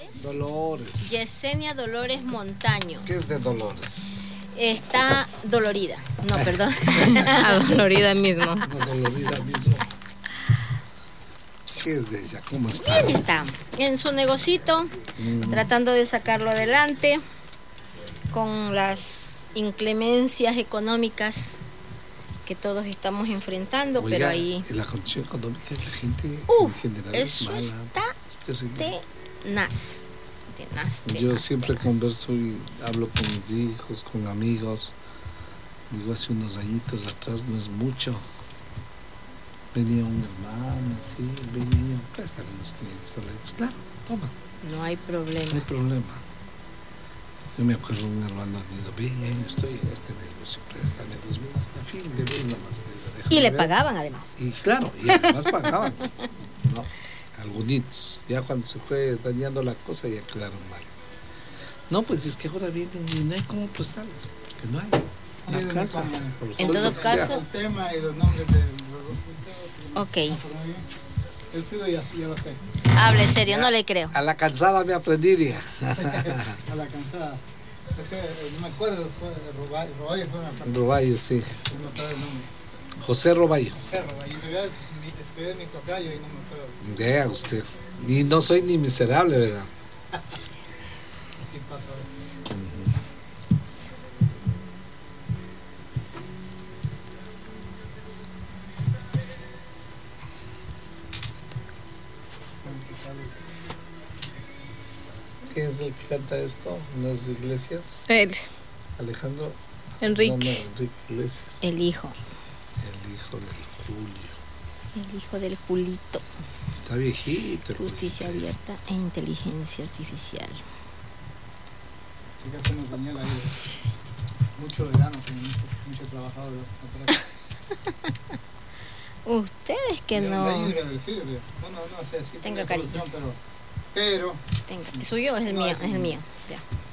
Dolores. Yesenia Dolores Montaño. ¿Qué es de Dolores? Está dolorida. No, perdón. Adolorida mismo. Dolorida mismo. ¿Qué es de ella? ¿Cómo está? Bien está. En su negocito, tratando de sacarlo adelante con las inclemencias económicas que todos estamos enfrentando. Oiga, pero ahí... la condición económica de la gente en general es eso mala. está tenaz. Yo siempre converso y hablo con mis hijos, con amigos. Digo, hace unos añitos atrás, no es mucho. Venía un hermano, sí, venía, préstame unos 500 dólares. Claro, toma. No hay problema. No hay problema. Yo me acuerdo de un hermano dijo, ven, yo estoy en este negocio, préstame 2,000 hasta fin de mes nomás. Y le pagaban además. Y claro, y además pagaban. No, algunos. Ya cuando se fue dañando la cosa ya quedaron mal. No, pues es que ahora vienen y no hay cómo prestarles, porque no hay. No alcanza. En todo caso. El tema y los nombres de los resultados. Ok. El suyo ya lo sé. Hable serio, no le creo. A la cansada me aprendiría. A la cansada. No me acuerdo, Roballo fue una parte. Roballo, sí. No me acuerdo el nombre. José Roballo. José Roballo. En realidad estudié mi tocayo y no me acuerdo. Vea usted. Y no soy ni miserable, ¿verdad? Así pasa a veces. ¿Quién es el que canta esto? ¿Unas iglesias? Él. Alejandro. Enrique. No, Enrique Iglesias. El hijo. El hijo del Julio. El hijo del Julito. Está viejito. Justicia abierta e inteligencia artificial. Ya se nos dañó la vida. Mucho verano, mucho trabajado atrás. Ustedes que no... Daño irreversible. No sé si tenga cariño. Pero Tenga. Suyo es el mío, es el mío. Ya.